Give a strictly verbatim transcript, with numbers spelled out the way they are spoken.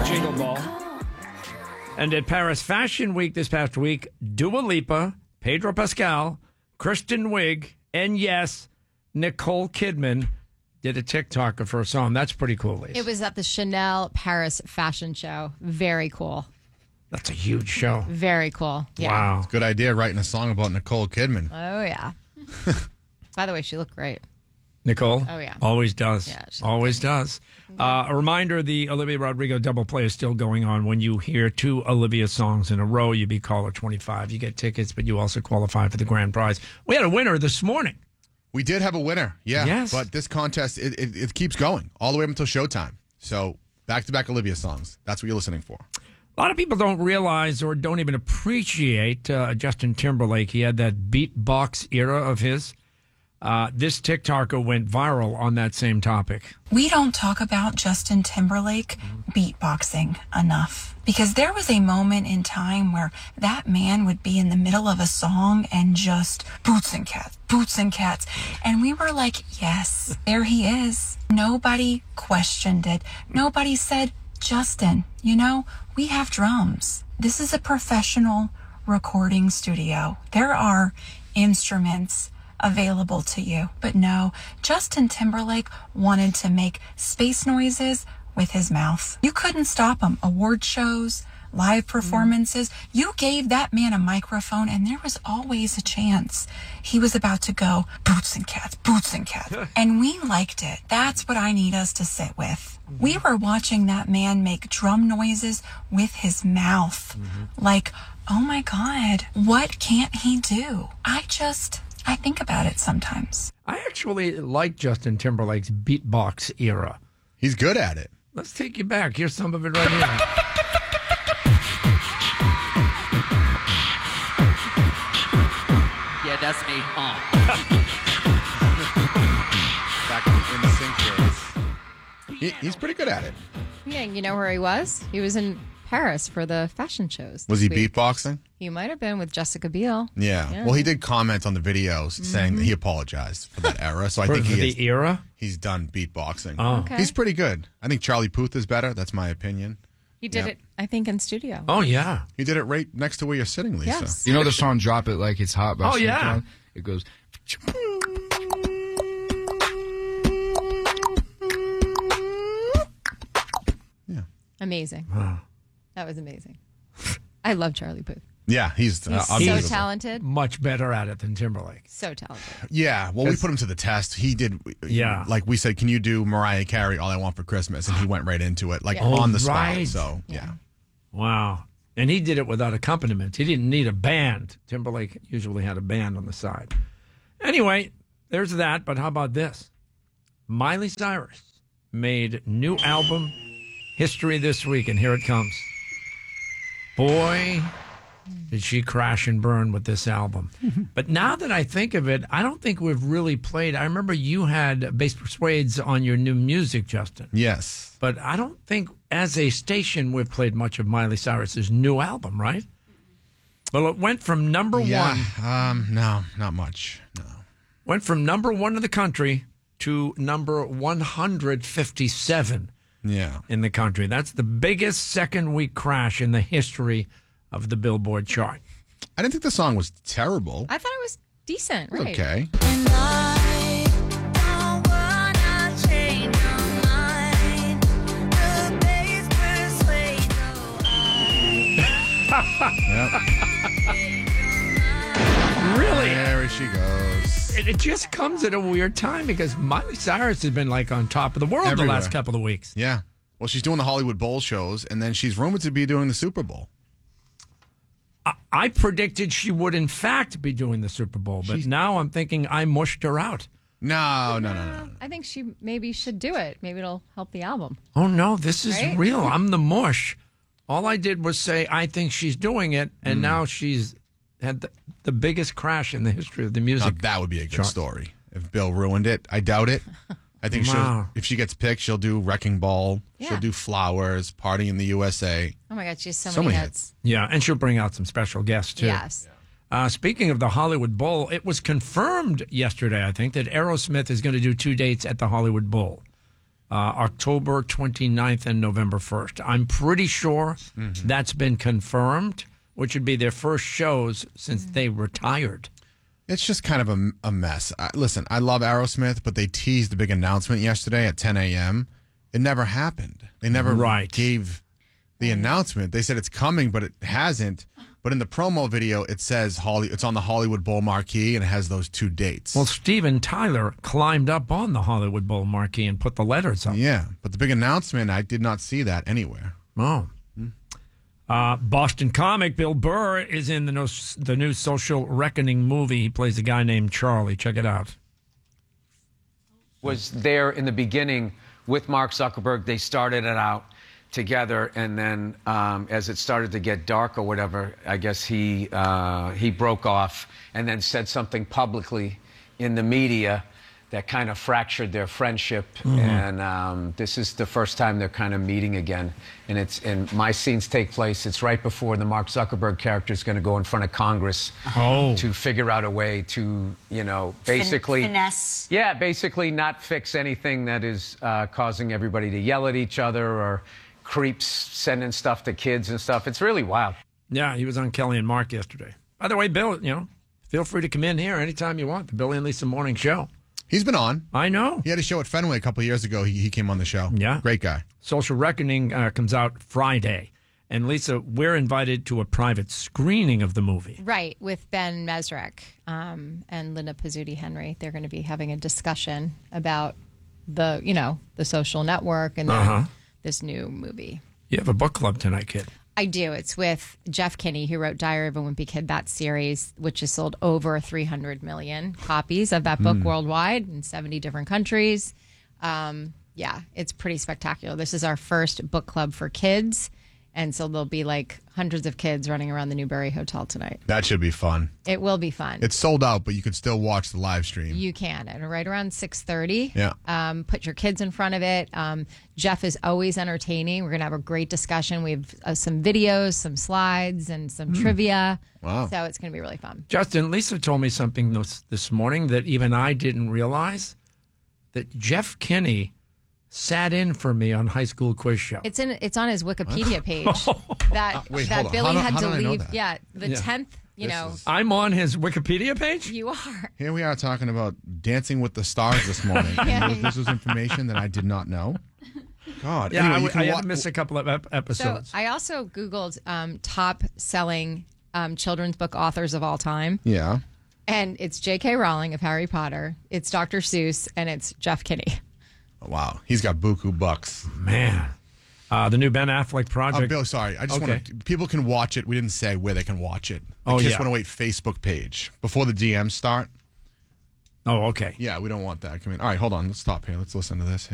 Jingle Ball. And at Paris Fashion Week this past week, Dua Lipa, Pedro Pascal, Kristen Wiig, and yes, Nicole Kidman did a TikTok of her song. That's pretty cool, Lisa. It was at the Chanel Paris Fashion Show. Very cool. That's a huge show. Very cool. Yeah. Wow. Good idea writing a song about Nicole Kidman. Oh, yeah. By the way, she looked great. Nicole? Oh, yeah. Always does. Yeah, she's Always does. Uh, a reminder, the Olivia Rodrigo double play is still going on. When you hear two Olivia songs in a row, you be caller twenty-five. You get tickets, but you also qualify for the grand prize. We had a winner this morning. We did have a winner, yeah. Yes. But this contest, it, it, it keeps going all the way up until showtime. So back-to-back Olivia songs. That's what you're listening for. A lot of people don't realize or don't even appreciate uh, Justin Timberlake. He had that beatbox era of his. Uh, this TikToker went viral on that same topic. We don't talk about Justin Timberlake beatboxing enough because there was a moment in time where that man would be in the middle of a song and just boots and cats, boots and cats. And we were like, yes, there he is. Nobody questioned it. Nobody said, Justin, you know, we have drums. This is a professional recording studio. There are instruments available to you. But no, Justin Timberlake wanted to make space noises with his mouth. You couldn't stop him. Award shows, live performances. Mm. You gave that man a microphone and there was always a chance he was about to go boots and cats, boots and cats. And we liked it. That's what I need us to sit with. Mm-hmm. We were watching that man make drum noises with his mouth. Mm-hmm. Like, oh my God, what can't he do? I just... I think about it sometimes. I actually like Justin Timberlake's beatbox era. He's good at it. Let's take you back. Here's some of it right here. Yeah, that's me. Uh. Back in the sync days. He, he's pretty good at it. Yeah, you know where he was? He was in Paris for the fashion shows. Was he week. beatboxing? He might have been with Jessica Biel. Yeah. yeah. Well, he did comment on the videos mm-hmm. saying that he apologized for that era. So I for, think for he the is, era he's done beatboxing. Oh. Okay. He's pretty good. I think Charlie Puth is better. That's my opinion. He did yeah. it, I think, in studio. Oh, yeah. He did it right next to where you're sitting, Lisa. Yes. You know the song Drop It Like It's Hot? By Oh, yeah. It goes... Yeah. Amazing. Wow. That was amazing. I love Charlie Puth. Yeah, he's, uh, he's so talented. Much better at it than Timberlake. So talented. Yeah, well, we put him to the test. He did. Yeah. Like we said, can you do Mariah Carey, All I Want for Christmas? And he went right into it, like Yeah. on the Oh, right. spot. So, yeah. Yeah. Wow. And he did it without accompaniment. He didn't need a band. Timberlake usually had a band on the side. Anyway, there's that. But how about this? Miley Cyrus made new album history this week, and here it comes. Boy, did she crash and burn with this album. But now that I think of it, I don't think we've really played. I remember you had Bass Persuades on your new music, Justin. Yes. But I don't think as a station we've played much of Miley Cyrus's new album, right? Well, it went from number Yeah. one. Um, no, not much. No. Went from number one in the country to number one hundred fifty-seven Yeah. in the country. That's the biggest second week crash in the history of the Billboard chart. I didn't think the song was terrible. I thought it was decent, right? Okay. Yep. Really? There she goes. It, it just comes at a weird time because Miley Cyrus has been like on top of the world Everywhere. the last couple of weeks. Yeah. Well, she's doing the Hollywood Bowl shows, and then she's rumored to be doing the Super Bowl. I, I predicted she would, in fact, be doing the Super Bowl, but She's- now I'm thinking I mushed her out. No, no, no, no. no. I think she maybe should do it. Maybe it'll help the album. Oh, no, this is Right? real. I'm the mush. All I did was say, I think she's doing it, Hmm. and now she's had the, the biggest crash in the history of the Now, music. that would be a good chart. story. If Bill ruined it, I doubt it. I think Wow. she'll, if she gets picked, she'll do Wrecking Ball. Yeah. She'll do Flowers, Party in the U S A. Oh my God, she has so, So many many hits. Yeah, and she'll bring out some special guests, too. Yes. Uh, speaking of the Hollywood Bowl, it was confirmed yesterday, I think, that Aerosmith is going to do two dates at the Hollywood Bowl. uh, October twenty-ninth and November first. I'm pretty sure mm-hmm. that's been confirmed, which would be their first shows since they retired. It's just kind of a, a mess. I, listen, I love Aerosmith, but they teased the big announcement yesterday at ten a.m. It never happened. They never right. gave the announcement. They said it's coming, but it hasn't. But in the promo video, it says Holly. It's on the Hollywood Bowl marquee, and it has those two dates. Well, Steven Tyler climbed up on the Hollywood Bowl marquee and put the letters up. Yeah, but the big announcement, I did not see that anywhere. Oh. Uh, Boston comic Bill Burr is in the, no, the new Social Reckoning movie. He plays a guy named Charlie. Check it out. Was there in the beginning with Mark Zuckerberg. They started it out together, and then um, as it started to get dark or whatever, I guess he uh, he broke off and then said something publicly in the media that kind of fractured their friendship. Mm-hmm. And um, this is the first time they're kind of meeting again. And it's and my scenes take place. It's right before the Mark Zuckerberg character is going to go in front of Congress oh. to figure out a way to, you know, basically fin- finesse. Yeah, basically not fix anything that is uh, causing everybody to yell at each other or creeps sending stuff to kids and stuff. It's really wild. Yeah, he was on Kelly and Mark yesterday. By the way, Bill, you know, feel free to come in here anytime you want. The Billy and Lisa Morning Show. He's been on. I know. He had a show at Fenway a couple of years ago. He, he came on the show. Yeah. Great guy. Social Reckoning uh, comes out Friday. And Lisa, we're invited to a private screening of the movie. Right, with Ben Mesrich um, and Linda Pizzuti Henry. They're going to be having a discussion about the, you know, the social network and the, uh-huh. this new movie. You have a book club tonight, kid. I do. It's with Jeff Kinney, who wrote Diary of a Wimpy Kid, that series, which has sold over three hundred million copies of that book mm. worldwide in seventy different countries. Um, yeah, it's pretty spectacular. This is our first book club for kids. And so there'll be like hundreds of kids running around the Newberry Hotel tonight. That should be fun. It will be fun. It's sold out, but you can still watch the live stream. You can. And right around six thirty. Yeah. Um, put your kids in front of it. Um, Jeff is always entertaining. We're going to have a great discussion. We have uh, some videos, some slides, and some mm. trivia. Wow. So it's going to be really fun. Justin, Lisa told me something this, this morning that even I didn't realize, that Jeff Kinney sat in for me on High School Quiz Show. It's in. It's on his Wikipedia page. that uh, wait, that hold Billy on. How had do, to how do I know leave. that? Yeah, the tenth. You This know, is- I'm on his Wikipedia page? you are. Here we are talking about Dancing with the Stars this morning. Yeah. And this was information that I did not know. God. Yeah, anyway, I, you w- can I wa- had to miss a couple of ep- So episodes. I also Googled um, top selling um, children's book authors of all time. Yeah. And it's J K. Rowling of Harry Potter. It's Doctor Seuss, and it's Jeff Kinney. Wow. He's got buku bucks. Man. Uh, the new Ben Affleck project. Uh, Bill, sorry. I just Okay. want to. People can watch it. We didn't say where they can watch it. The Oh, Kiss yeah. one oh eight Facebook page. Before the D Ms start. Oh, okay. Yeah, we don't want that. Come in. All right, hold on. Let's stop here. Let's listen to this.